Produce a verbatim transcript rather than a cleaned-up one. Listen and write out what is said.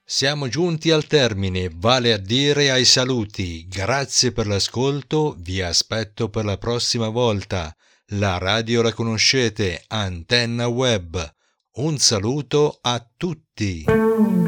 Siamo giunti al termine, vale a dire ai saluti. Grazie per l'ascolto, vi aspetto per la prossima volta. La radio la conoscete, Antenna Web. Un saluto a tutti.